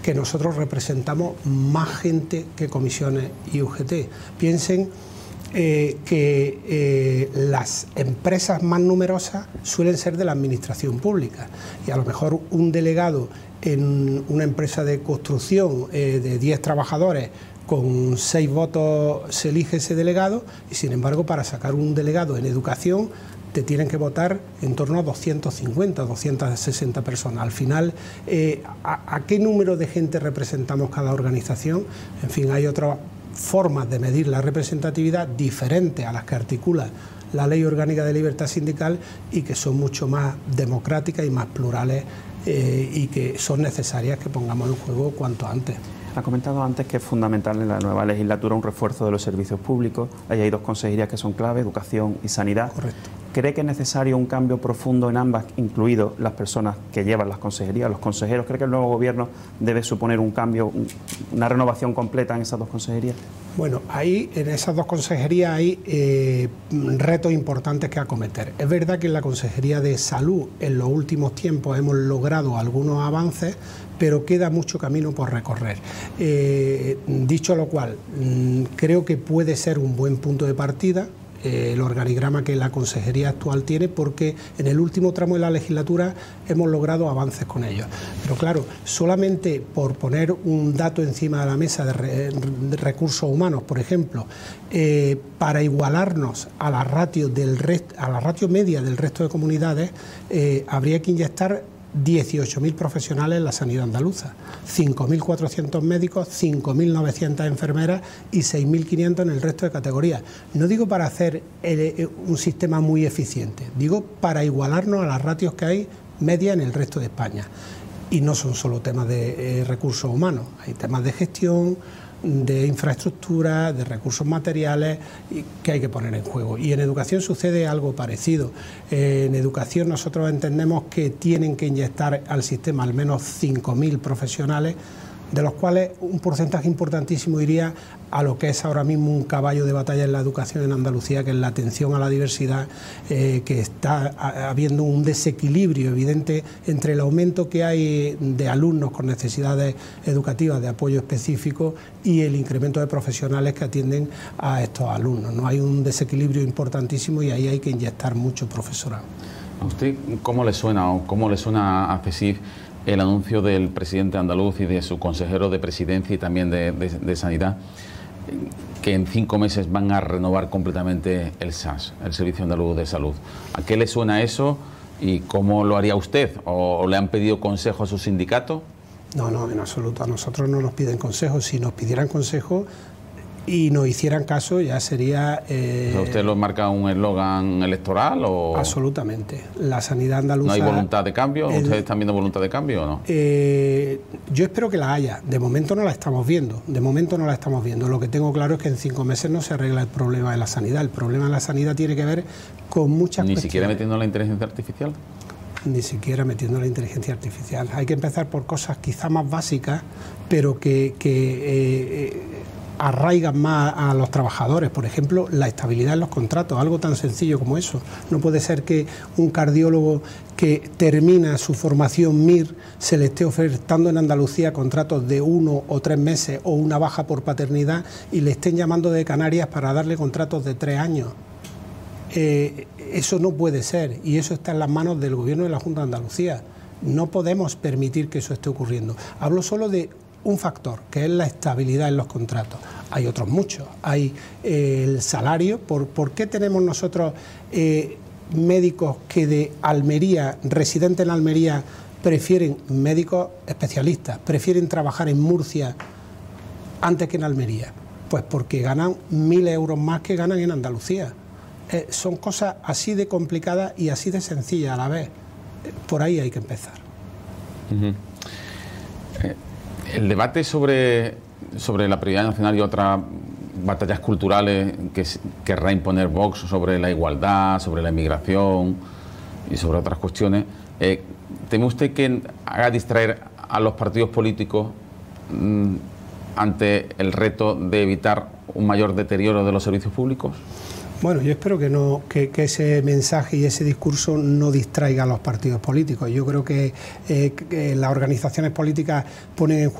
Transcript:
que nosotros representamos más gente que comisiones y UGT. Piensen que las empresas más numerosas suelen ser de la administración pública, y a lo mejor un delegado en una empresa de construcción de 10 trabajadores, con 6 votos se elige ese delegado, y sin embargo para sacar un delegado en educación te tienen que votar en torno a 250, 260 personas. Al final, ¿a qué número de gente representamos cada organización? En fin, hay otras formas de medir la representatividad diferentes a las que articula la Ley Orgánica de Libertad Sindical, y que son mucho más democráticas y más plurales, y que son necesarias que pongamos en juego cuanto antes. Ha comentado antes que es fundamental en la nueva legislatura un refuerzo de los servicios públicos. Ahí hay 2 consejerías que son clave, educación y sanidad. Correcto. ¿Cree que es necesario un cambio profundo en ambas, incluidos las personas que llevan las consejerías, los consejeros? ¿Cree que el nuevo gobierno debe suponer un cambio, una renovación completa en esas 2 consejerías? Bueno, ahí en esas 2 consejerías hay retos importantes que acometer. Es verdad que en la Consejería de Salud en los últimos tiempos hemos logrado algunos avances, pero queda mucho camino por recorrer. Dicho lo cual, creo que puede ser un buen punto de partida el organigrama que la consejería actual tiene, porque en el último tramo de la legislatura hemos logrado avances con ellos. Pero claro, solamente por poner un dato encima de la mesa de recursos humanos, por ejemplo, para igualarnos a la ratio media del resto de comunidades, habría que inyectar 18.000 profesionales en la sanidad andaluza, 5.400 médicos, 5.900 enfermeras y 6.500 en el resto de categorías. No digo para hacer un sistema muy eficiente, digo para igualarnos a las ratios que hay media en el resto de España. Y no son solo temas de recursos humanos, hay temas de gestión, de infraestructura, de recursos materiales que hay que poner en juego. Y en educación sucede algo parecido. En educación nosotros entendemos que tienen que inyectar al sistema al menos 5.000 profesionales, de los cuales un porcentaje importantísimo iría a lo que es ahora mismo un caballo de batalla en la educación en Andalucía, que es la atención a la diversidad, que está habiendo un desequilibrio evidente entre el aumento que hay de alumnos con necesidades educativas de apoyo específico y el incremento de profesionales que atienden a estos alumnos, ¿no? Hay un desequilibrio importantísimo y ahí hay que inyectar mucho profesorado. ¿A usted cómo le suena a FESIF el anuncio del presidente andaluz y de su consejero de Presidencia y también de Sanidad, que en 5 meses van a renovar completamente el SAS, el Servicio Andaluz de Salud? ¿A qué le suena eso y cómo lo haría usted? ¿O le han pedido consejo a su sindicato? No, en absoluto. A nosotros no nos piden consejos. Si nos pidieran consejos y nos hicieran caso, ya sería... ¿Usted lo marca un eslogan electoral o...? Absolutamente. La sanidad andaluza... ¿No hay voluntad de cambio? ¿Ustedes están viendo voluntad de cambio o no? Yo espero que la haya. De momento no la estamos viendo. Lo que tengo claro es que en 5 meses no se arregla el problema de la sanidad. El problema de la sanidad tiene que ver con muchas cuestiones. ¿Ni siquiera metiendo la inteligencia artificial? Ni siquiera metiendo la inteligencia artificial. Hay que empezar por cosas quizá más básicas, pero que arraigan más a los trabajadores. Por ejemplo, la estabilidad en los contratos, algo tan sencillo como eso. No puede ser que un cardiólogo que termina su formación MIR se le esté ofertando en Andalucía contratos de 1 o 3 meses o una baja por paternidad y le estén llamando de Canarias para darle contratos de 3 años. Eso no puede ser, y eso está en las manos del Gobierno de la Junta de Andalucía. No podemos permitir que eso esté ocurriendo. Hablo solo de un factor, que es la estabilidad en los contratos. Hay otros muchos. Hay el salario. ¿Por qué tenemos nosotros médicos que de Almería, residentes en Almería, prefieren, médicos especialistas, prefieren trabajar en Murcia antes que en Almería? Pues porque ganan 1.000 euros más que ganan en Andalucía. Son cosas así de complicadas y así de sencillas a la vez. Por ahí hay que empezar. El debate sobre la prioridad nacional y otras batallas culturales que querrá imponer Vox sobre la igualdad, sobre la inmigración y sobre otras cuestiones, ¿teme usted que haga distraer a los partidos políticos ante el reto de evitar un mayor deterioro de los servicios públicos? Bueno, yo espero que ese mensaje y ese discurso no distraiga a los partidos políticos. Yo creo que las organizaciones políticas ponen en juego